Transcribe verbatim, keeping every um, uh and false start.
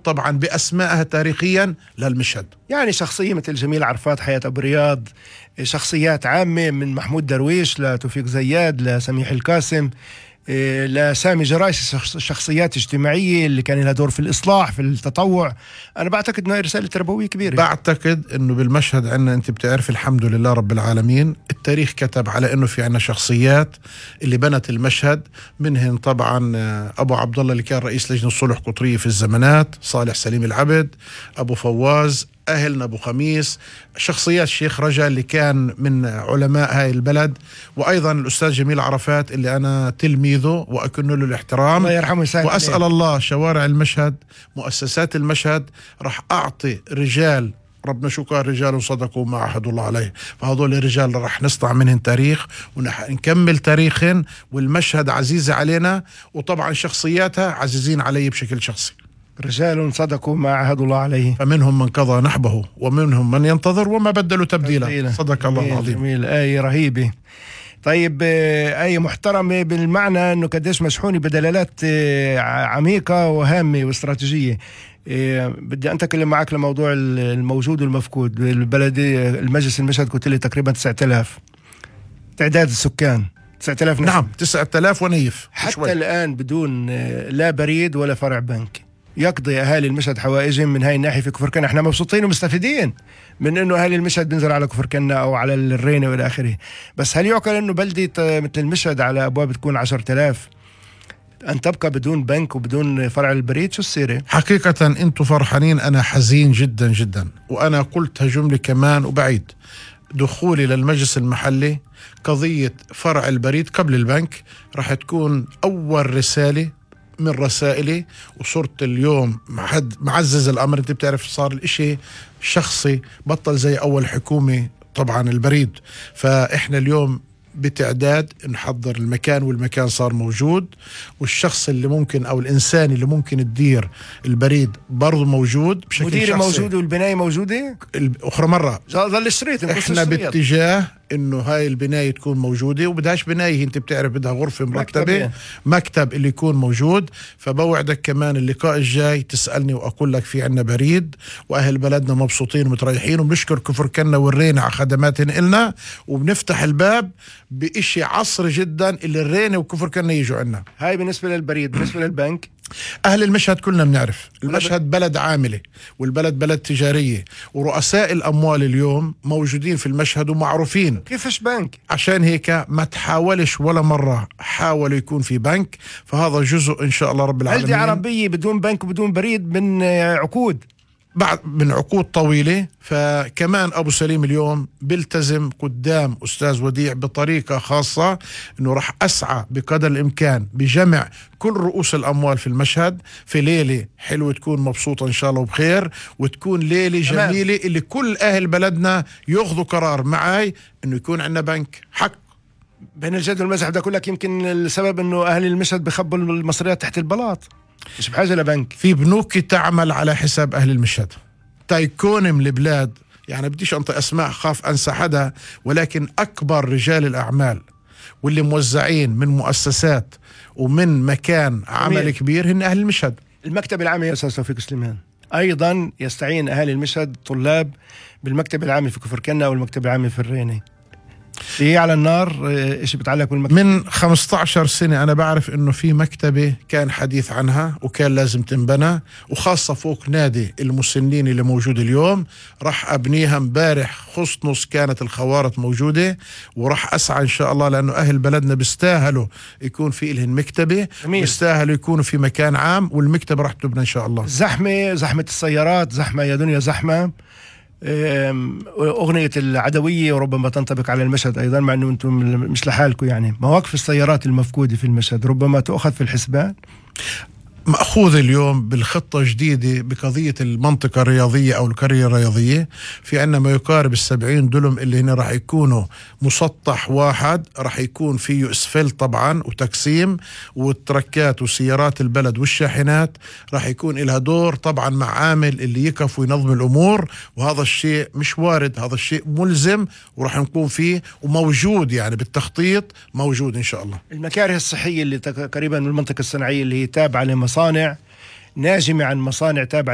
طبعا بأسمائها تاريخيا للمشهد. يعني شخصية مثل جميل عرفات، حياة أبو رياض، شخصيات عامة من محمود درويش لتوفيق زياد لسميح القاسم لسامي جرايس، شخصيات اجتماعية اللي كان لها دور في الإصلاح في التطوع. أنا بعتقد أنها رسالة تربوية كبيرة. بعتقد أنه بالمشهد عنا أنت بتعرف الحمد لله رب العالمين التاريخ كتب على أنه في عنا شخصيات اللي بنت المشهد، منهن طبعا أبو عبد الله اللي كان رئيس لجنة الصلح قطرية في الزمانات، صالح سليم العبد، أبو فواز، أهلنا أبو خميس، شخصيات الشيخ رجا اللي كان من علماء هاي البلد، وأيضا الأستاذ جميل عرفات اللي أنا تلميذه وأكن له الاحترام، الله يرحمه. وأسأل الله شوارع المشهد مؤسسات المشهد رح أعطي رجال ربنا شو قال رجال صدقوا ما عهدوا الله عليه، فهذول الرجال رح نصنع منهم تاريخ ونكمل تاريخهم، والمشهد عزيزة علينا وطبعا شخصياتها عزيزين علي بشكل شخصي. رجال صدقوا ما عهدوا الله عليه فمنهم من قضى نحبه ومنهم من ينتظر وما بدلوا تبديلا, تبديلا. صدق الله العظيم. جميل، آية رهيبة. طيب آية محترمة بالمعنى أنه قديش مشحونة بدلالات عميقة وهامة واستراتيجية. بدي أنتقل معك لموضوع الموجود والمفقود. البلدي المجلس المشهد قلت لي تقريبا تسعة آلاف تعداد السكان، تسعة آلاف. نعم تسعة آلاف ونيف حتى شوي. الآن بدون لا بريد ولا فرع بنك يقضي أهالي المشهد حوائجهم من هاي الناحية في كفركنا. احنا مبسوطين ومستفيدين من انه أهالي المشهد بنزل على كفركنا او على الرينة والى اخره، بس هل يعقل انه بلدة مثل المشهد على ابواب تكون عشرة آلاف ان تبقى بدون بنك وبدون فرع البريد؟ شو السيرة؟ حقيقة انتم فرحانين، انا حزين جدا جدا، وانا قلتها جملة كمان وبعيد. دخولي للمجلس المحلي قضية فرع البريد قبل البنك راح تكون اول رسالة من رسائلي، وصرت اليوم معزز الأمر. انت بتعرف صار الاشي شخصي، بطل زي أول حكومة طبعا البريد. فإحنا اليوم بتعداد نحضر المكان، والمكان صار موجود، والشخص اللي ممكن أو الإنسان اللي ممكن تدير البريد برضو موجود بشكل شخصي. مدير موجود والبناية موجودة. أخرى مرة ظل الشريط. إحنا باتجاه إنه هاي البناية تكون موجودة، وبدهاش بناية انت بتعرف بدها غرفة مرتبة، مكتب, مكتب اللي يكون موجود. فبوعدك كمان اللقاء الجاي تسألني وأقول لك في عنا بريد، وأهل بلدنا مبسوطين ومتريحين، وبنشكر كفركنا والرينة على خدماتهم إلنا، وبنفتح الباب بإشي عصر جدا اللي الرينة وكفركنا يجوا عنا. هاي بالنسبة للبريد. بالنسبة للبنك، أهل المشهد كلنا بنعرف المشهد بلد عاملة، والبلد بلد تجارية، ورؤساء الأموال اليوم موجودين في المشهد ومعروفين. كيفش بنك؟ عشان هيك ما تحاولش ولا مرة حاولوا يكون في بنك، فهذا جزء إن شاء الله رب العالمين. بلدة عربية بدون بنك وبدون بريد من عقود، بعد من عقود طويلة. فكمان أبو سليم اليوم بيلتزم قدام أستاذ وديع بطريقة خاصة أنه رح أسعى بقدر الإمكان بجمع كل رؤوس الأموال في المشهد في ليلة حلوة تكون مبسوطة إن شاء الله وبخير، وتكون ليلة جميلة اللي كل أهل بلدنا يأخذوا قرار معي أنه يكون عندنا بنك حق. بين الجد والمزح بدي أقول لك يمكن السبب أنه أهل المشهد بخبوا المصريات تحت البلاط، مش بحاجة لبنك. في بنوك تعمل على حساب أهل المشهد، تايكون من البلاد، يعني بديش أنطي أسماء خاف أنسى حدا، ولكن أكبر رجال الأعمال واللي موزعين من مؤسسات ومن مكان عمل أمين. كبير هن أهل المشهد. المكتب العام يا أستاذ توفيق سليمان أيضا يستعين أهل المشهد طلاب بالمكتب العام في كفركنا والمكتب العام في الريني. هي على النار إيش بتعلق بالمكتب؟ من خمسة عشر سنة أنا بعرف إنه في مكتبة كان حديث عنها وكان لازم تنبنى، وخاصة فوق نادي المسنين اللي موجود اليوم. راح أبنيها مبارح خص نص كانت الخوارط موجودة، وراح أسعى إن شاء الله، لأنه أهل بلدنا بيستاهلوا يكون في إلهن مكتبة، بيستاهلوا يكونوا في مكان عام، والمكتبة راح تبنى إن شاء الله. زحمة زحمة السيارات، زحمة يا دنيا زحمة. أغنية العدوية وربما تنطبق على المشهد أيضا، مع أنه أنتم مش لحالكم، يعني مواقف السيارات المفقودة في المشهد ربما تأخذ في الحسبان. مأخوذ اليوم بالخطة جديدة بقضية المنطقة الرياضية أو القرية الرياضية. في عنا ما يقارب السبعين دلم اللي هنا راح يكونوا مسطح واحد، راح يكون فيه اسفلت طبعا وتقسيم، والتركات وسيارات البلد والشاحنات راح يكون لها دور طبعا مع عامل اللي يقف وينظم الأمور. وهذا الشيء مش وارد، هذا الشيء ملزم وراح نكون فيه وموجود، يعني بالتخطيط موجود إن شاء الله. المكاره الصحية اللي تقريبا من المنطقة الصناعية اللي هي تابعة لمصانع ناجمة عن مصانع تابعة